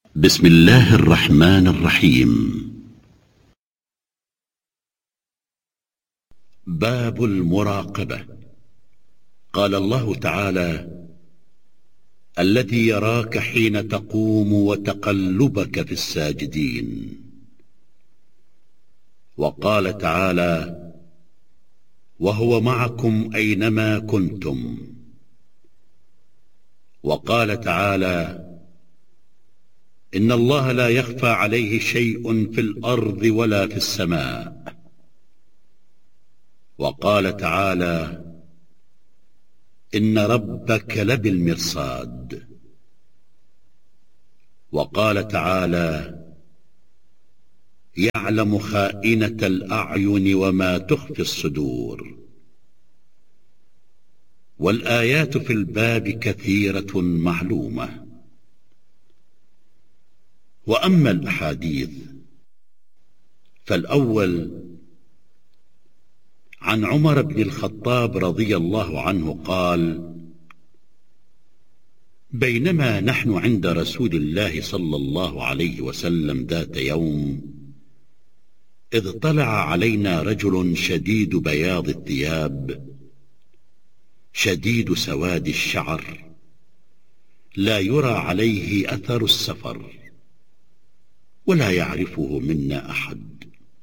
بسم الله الرحمن الرحيم. باب المراقبة. قال الله تعالى: الذي يراك حين تقوم وتقلبك في الساجدين. وقال تعالى: وهو معكم أينما كنتم. وقال تعالى: إن الله لا يخفى عليه شيء في الأرض ولا في السماء. وقال تعالى: إن ربك لبالمرصاد. وقال تعالى: يعلم خائنة الأعين وما تخفي الصدور. والآيات في الباب كثيرة معلومة. وأما الأحاديث فالأول عن عمر بن الخطاب رضي الله عنه قال: بينما نحن عند رسول الله صلى الله عليه وسلم ذات يوم، إذ طلع علينا رجل شديد بياض الثياب شديد سواد الشعر، لا يرى عليه أثر السفر، ولا يعرفه منا أحد،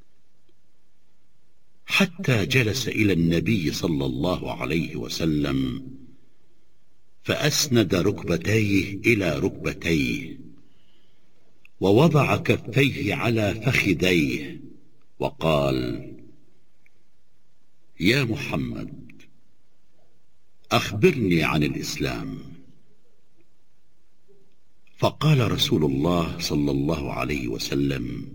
حتى جلس إلى النبي صلى الله عليه وسلم، فأسند ركبتيه إلى ركبتيه، ووضع كفيه على فخذيه، وقال: يا محمد، أخبرني عن الإسلام. فقال رسول الله صلى الله عليه وسلم: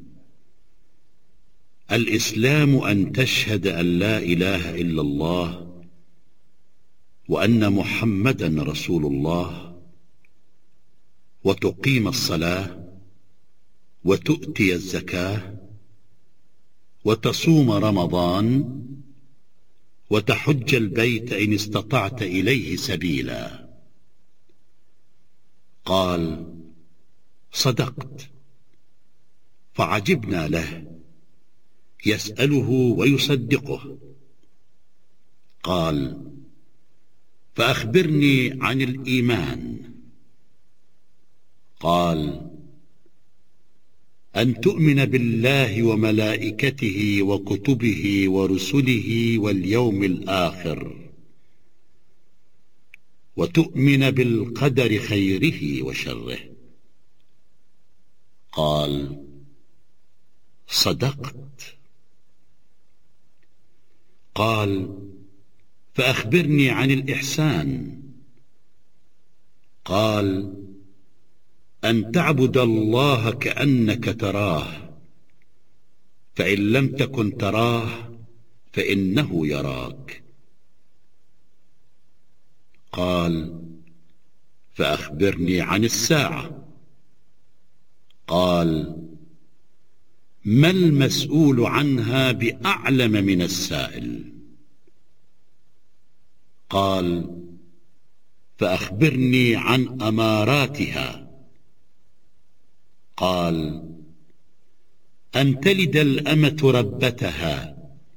الإسلام أن تشهد أن لا إله إلا الله وأن محمدا رسول الله، وتقيم الصلاة، وتؤتي الزكاة، وتصوم رمضان، وتحج البيت إن استطعت إليه سبيلا. قال: صدقت. فعجبنا له، يسأله ويصدقه. قال: فأخبرني عن الإيمان. قال: أن تؤمن بالله وملائكته وكتبه ورسله واليوم الآخر، وتؤمن بالقدر خيره وشره. قال: صدقت. قال: فأخبرني عن الإحسان. قال: أن تعبد الله كأنك تراه، فإن لم تكن تراه فإنه يراك. قال: فأخبرني عن الساعة. قال: ما المسؤول عنها بأعلم من السائل. قال: فأخبرني عن أماراتها. قال: أن تلد الأمة ربتها،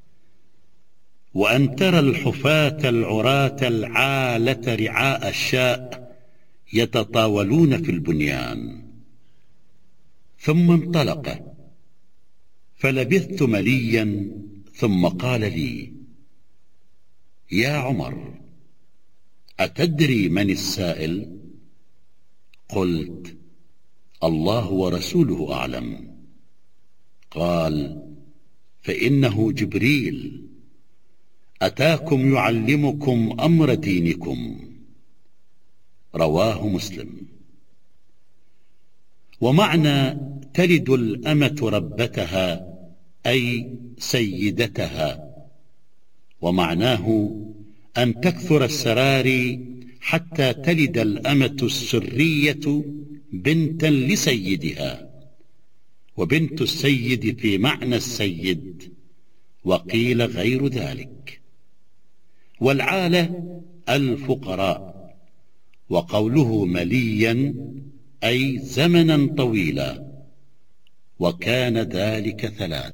وأن ترى الحفاة العراة العالة رعاء الشاء يتطاولون في البنيان. ثم انطلق، فلبثت مليا، ثم قال لي: يا عمر، أتدري من السائل؟ قلت: الله ورسوله أعلم. قال: فإنه جبريل أتاكم يعلمكم أمر دينكم. رواه مسلم. ومعنى تلد الأمة ربتها أي سيدتها، ومعناه أن تكثر السراري حتى تلد الأمة السرية بنتا لسيدها، وبنت السيد في معنى السيد، وقيل غير ذلك. والعالة الفقراء. وقوله مليا أي زمنا طويلا، وكان ذلك 3.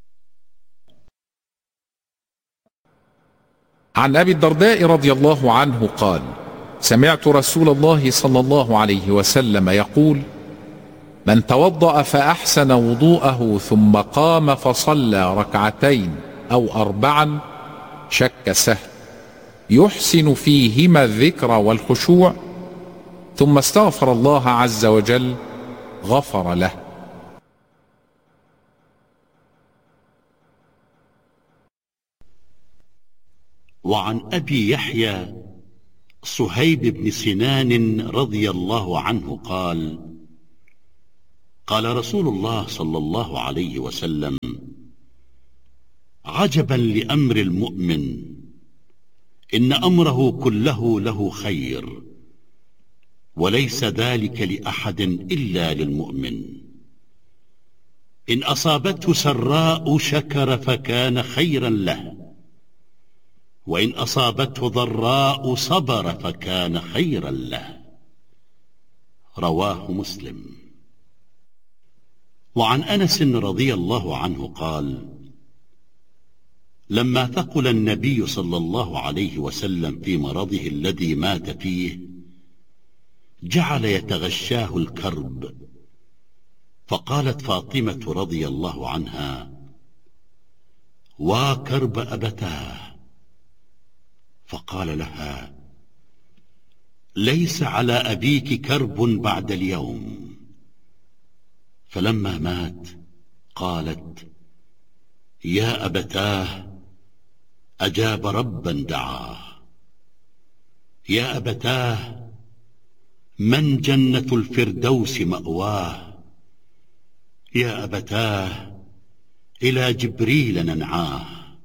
عن أبي الدرداء رضي الله عنه قال: سمعت رسول الله صلى الله عليه وسلم يقول: من توضأ فأحسن وضوءه ثم قام فصلى 2 أو 4 شك سهل يحسن فيهما الذكر والخشوع، ثم استغفر الله عز وجل غفر له. وعن أبي يحيى صهيب بن سنان رضي الله عنه قال: قال رسول الله صلى الله عليه وسلم: عجبا لأمر المؤمن، إن أمره كله له خير، وليس ذلك لأحد إلا للمؤمن. إن أصابته سراء شكر فكان خيرا له، وإن أصابته ضراء صبر فكان خيرا له. رواه مسلم. وعن أنس رضي الله عنه قال: لما ثقل النبي صلى الله عليه وسلم في مرضه الذي مات فيه، جعل يتغشاه الكرب، فقالت فاطمة رضي الله عنها: وكرب أبتاه. فقال لها: ليس على أبيك كرب بعد اليوم. فلما مات قالت: يا أبتاه، أجاب ربا دعاه. يا أبتاه، من جنة الفردوس مأواه. يا أبتاه، إلى جبريل ننعاه.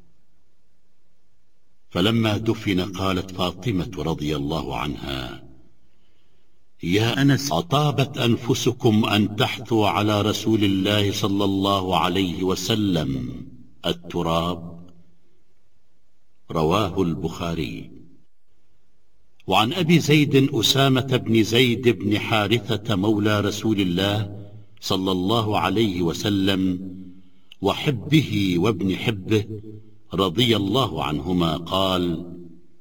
فلما دفن قالت فاطمة رضي الله عنها: يا أنس، أطابت أنفسكم أن تحثوا على رسول الله صلى الله عليه وسلم التراب. رواه البخاري. وعن أبي زيد أسامة بن زيد بن حارثة مولى رسول الله صلى الله عليه وسلم وحبه وابن حبه رضي الله عنهما قال: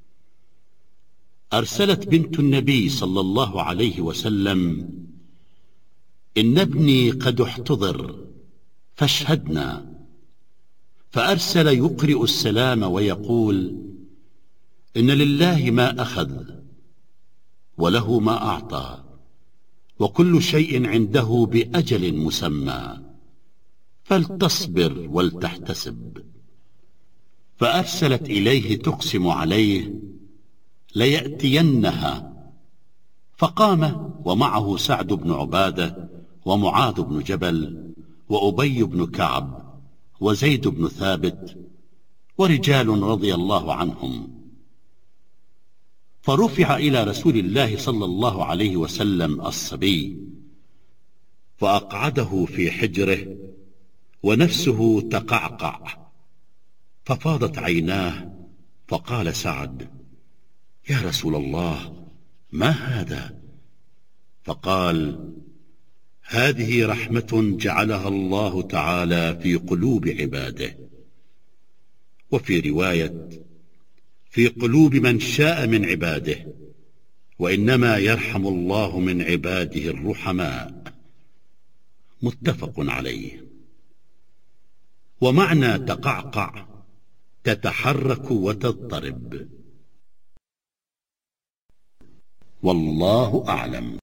أرسلت بنت النبي صلى الله عليه وسلم: إن ابني قد احتضر فاشهدنا. فأرسل يقرئ السلام ويقول: إن لله ما أخذ وله ما أعطى، وكل شيء عنده بأجل مسمى، فلتصبر ولتحتسب. فأرسلت إليه تقسم عليه ليأتينها، فقام ومعه سعد بن عبادة ومعاذ بن جبل وأبي بن كعب وزيد بن ثابت ورجال رضي الله عنهم. فرفع إلى رسول الله صلى الله عليه وسلم الصبي، فأقعده في حجره ونفسه تقعقع، ففاضت عيناه. فقال سعد: يا رسول الله، ما هذا؟ فقال: هذه رحمة جعلها الله تعالى في قلوب عباده. وفي رواية: في قلوب من شاء من عباده، وإنما يرحم الله من عباده الرحماء. متفق عليه. ومعنى تقعقع: تتحرك وتضطرب. والله أعلم.